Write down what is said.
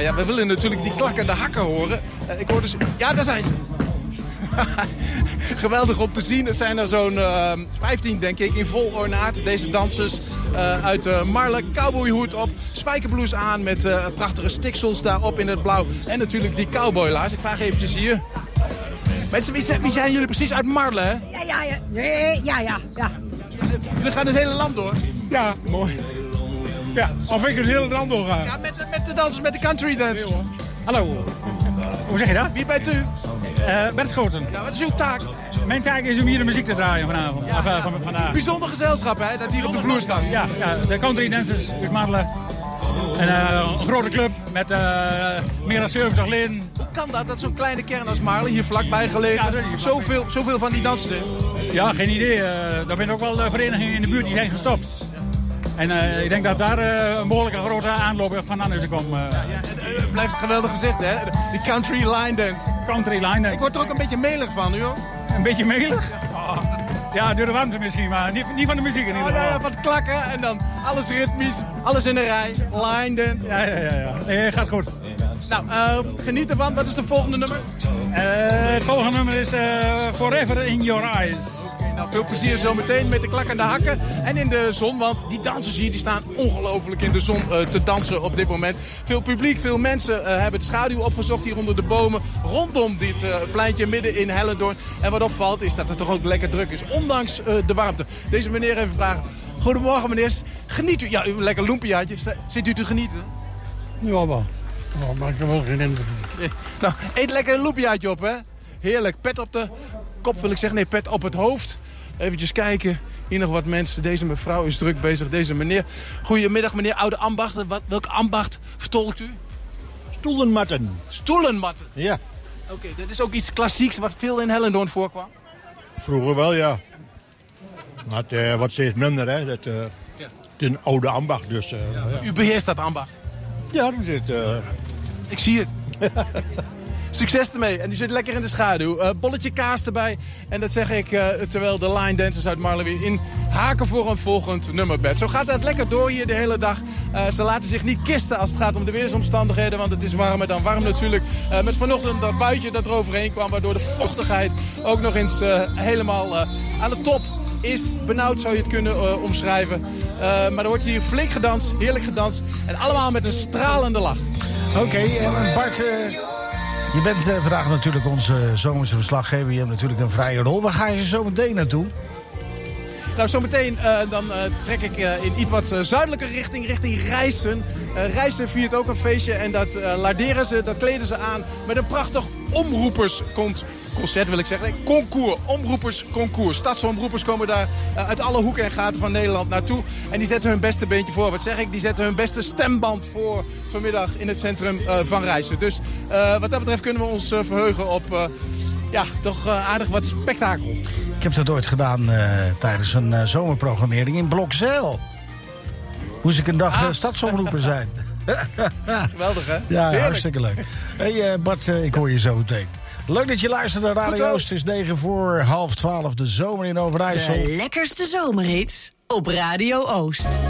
ja, we willen natuurlijk die klakkende hakken horen. Ik hoor dus... Ja, daar zijn ze. Geweldig om te zien. Het zijn er zo'n 15, denk ik, in vol ornaat. Deze dansers uit Marle, cowboyhoed op, spijkerblouse aan met prachtige stiksels daarop in het blauw. En natuurlijk die cowboylaars. Ik vraag eventjes hier. Mensen, wie zijn jullie precies uit Marle, hè? Ja. Jullie gaan het hele land door? Ja, mooi. Ja, of ik het hele land door ga. Ja, met de dansers, met de country dance. Hallo. Hoe zeg je dat? Wie bent u? Bert Schoten. Ja, wat is uw taak? Mijn taak is om hier de muziek te draaien vanavond. Vandaag. Bijzonder gezelschap, hè, dat hier op de vloer staat. Ja, de country dancers uit Marle. En een grote club met meer dan 70 leden. Hoe kan dat? Dat zo'n kleine kern als Marle hier vlakbij gelegen. Zoveel van die dansers in. Ja, geen idee. Er zijn ook wel verenigingen in de buurt die zijn gestopt. En ik denk dat daar een behoorlijke grote aanloop vandaan is gekomen. Het blijft geweldig gezegd, hè? Die country line dance. Country line dance. Ik word er ook een beetje melig van, u hoor. Een beetje melig? Ja, door de warmte misschien, maar niet van de muziek in ieder geval. Ja, van het klakken en dan alles ritmisch, alles in een rij, line dance. Ja. Nee, gaat goed. Nou, geniet ervan. Wat is de volgende nummer? Het volgende nummer is Forever in Your Eyes. Nou, veel plezier zometeen met de klakkende hakken en in de zon. Want die dansers hier die staan ongelooflijk in de zon te dansen op dit moment. Veel publiek, veel mensen hebben de schaduw opgezocht hier onder de bomen. Rondom dit pleintje midden in Hellendoorn. En wat opvalt is dat het toch ook lekker druk is. Ondanks de warmte. Deze meneer even vragen. Goedemorgen meneer. Geniet u? Ja, u een lekker loempiaatje. Zit u te genieten? Ja, wel. Oh, maar ik heb wel geen indruk. Nou, eet lekker een loempiaatje op, hè. Heerlijk. Pet op de kop wil ik zeggen. Nee, pet op het hoofd. Eventjes kijken. Hier nog wat mensen. Deze mevrouw is druk bezig. Deze meneer. Goedemiddag meneer Oude Ambacht. Welke ambacht vertolkt u? Stoelenmatten. Stoelenmatten? Ja. Oké, dat is ook iets klassieks wat veel in Hellendoorn voorkwam. Vroeger wel, ja. Maar wat steeds minder, hè. Het is een oude ambacht, dus... ja. U beheerst dat ambacht? Ja, dat zit... Ik zie het. Succes ermee. En u zit lekker in de schaduw. Bolletje kaas erbij. En dat zeg ik terwijl de line dancers uit Marle weer in haken voor een volgend nummerbed. Zo gaat het lekker door hier de hele dag. Ze laten zich niet kisten als het gaat om de weersomstandigheden. Want het is warmer dan warm natuurlijk. Met vanochtend dat buitje dat eroverheen kwam. Waardoor de vochtigheid ook nog eens helemaal aan de top is. Benauwd zou je het kunnen omschrijven. Maar er wordt hier flink gedanst. Heerlijk gedanst. En allemaal met een stralende lach. Oké, en Bart... Je bent vandaag natuurlijk onze zomerse verslaggever. Je hebt natuurlijk een vrije rol. Waar ga je zo meteen naartoe? Nou, zometeen dan trek ik in iets wat zuidelijke richting Rijssen. Rijssen viert ook een feestje en dat larderen ze, dat kleden ze aan met een prachtig omroepersconcert, wil ik zeggen. Concours, omroepersconcours. Stadsomroepers komen daar uit alle hoeken en gaten van Nederland naartoe. En die zetten hun beste beentje voor. Wat zeg ik? Die zetten hun beste stemband voor vanmiddag in het centrum van Rijssen. Dus wat dat betreft kunnen we ons verheugen op toch aardig wat spektakel. Ik heb dat ooit gedaan tijdens een zomerprogrammering in Blokzeil. Moest ik een dag stadsomroeper zijn. Geweldig, hè? Ja, heerlijk. hartstikke leuk. Hey Bart, ik hoor je zo meteen. Leuk dat je luistert naar Radio Oost. Het is 9 voor half 12, de zomer in Overijssel. De lekkerste zomerhits op Radio Oost.